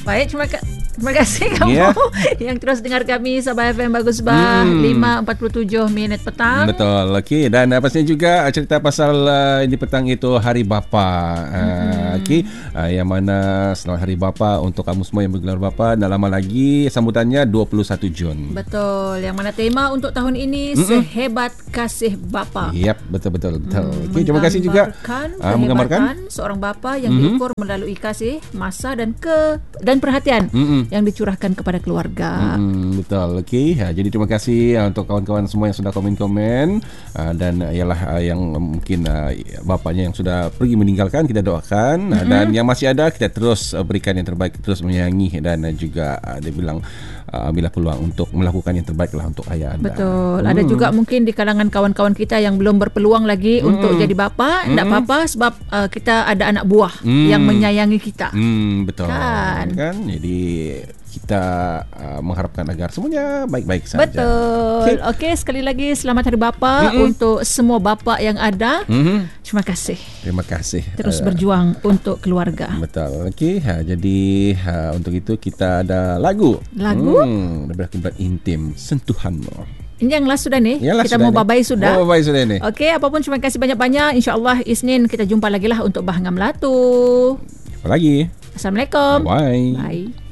Baik, terima kasih kamu yang terus dengar kami Sabah FM Bagus Bah 5.47 minit petang. Betul. Okey, dan pastinya juga cerita pasal di petang itu Hari Bapa. Okey, yang mana selamat Hari Bapa untuk kamu semua yang bergelar bapa. Tak lama lagi sambutannya 21 Jun. Betul. Yang mana tema untuk tahun ini Sehebat Kasih Bapa. Yap, betul. Okey, terima kasih juga menggambarkan seorang bapa yang diukur melalui kasih, masa dan perhatian yang dicurahkan kepada keluarga. Betul. Okey, jadi terima kasih untuk kawan-kawan semua yang sudah komen-komen dan ialah yang mungkin bapaknya yang sudah pergi meninggalkan, kita doakan, dan yang masih ada kita terus berikan yang terbaik, terus menyayangi, dan juga dia bilang ambillah peluang untuk melakukan yang terbaik lah untuk ayah anda. Betul. Ada juga mungkin di kalangan kawan-kawan kita yang belum berpeluang lagi untuk jadi bapa. Tak apa-apa sebab kita ada anak buah yang menyayangi kita. Betul. Kan? Jadi kita mengharapkan agar semuanya baik-baik saja. Betul. Okey, sekali lagi selamat Hari Bapa untuk semua bapa yang ada. Terima kasih. Terima kasih. Terus berjuang untuk keluarga. Betul. Okey, jadi untuk itu kita ada lagu. Daripada Intim, Sentuhanmu. Ini yang last sudah nih. Kita mau bye-bye sudah. Bye-bye sudah ni. Okey, apapun terima kasih banyak-banyak. InsyaAllah Isnin kita jumpa lagi lah untuk Bahanga Melatu. Jumpa lagi. Assalamualaikum. Bye. Bye.